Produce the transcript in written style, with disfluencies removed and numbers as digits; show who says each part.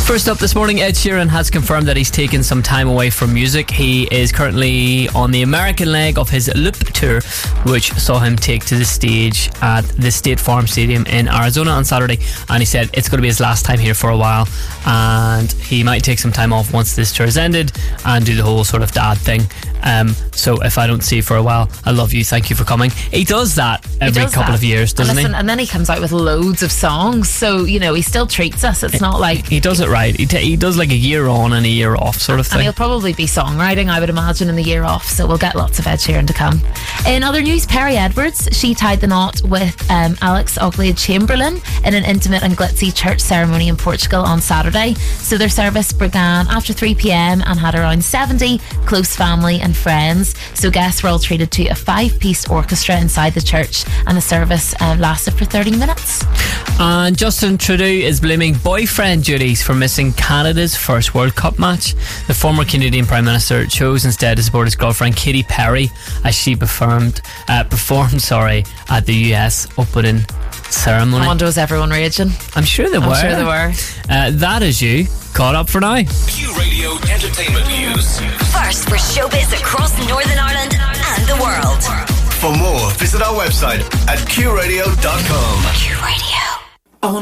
Speaker 1: First up this morning, Ed Sheeran has confirmed that he's taken some time away from music. He is currently on the American leg of his Loop tour, which saw him take to the stage at the State Farm Stadium in Arizona on Saturday, and he said it's going to be his last time here for a while, and he might take some time off once this tour is ended and do the whole sort of dad thing. So if I don't see you for a while, I love you, thank you for coming. He does that every couple of years, doesn't he?
Speaker 2: And then he comes out with loads of songs, so you know he still treats us. It's not like
Speaker 1: he does it right. He does like a year on and a year off sort of thing.
Speaker 2: And he'll probably be songwriting, I would imagine, in the year off, so we'll get lots of Ed Sheeran to come. In other news, Perry Edwards, she tied the knot with Alex Oxlade-Chamberlain in an intimate and glitzy church ceremony in Portugal on Saturday. So their service began after 3 p.m. and had around 70 close family and friends. So guests were all treated to a 5-piece orchestra inside the church, and the service lasted for 30 minutes.
Speaker 1: And Justin Trudeau is blaming boyfriend duties for missing Canada's first World Cup match. The former Canadian Prime Minister chose instead to support his girlfriend Katy Perry as she performed at the US opening ceremony.
Speaker 2: I wonder, was everyone raging?
Speaker 1: I'm sure they were. That is you caught up for now.
Speaker 3: Q Radio Entertainment News.
Speaker 4: First for showbiz across Northern Ireland and the world.
Speaker 3: For more, visit our website at qradio.com.
Speaker 4: Q Radio.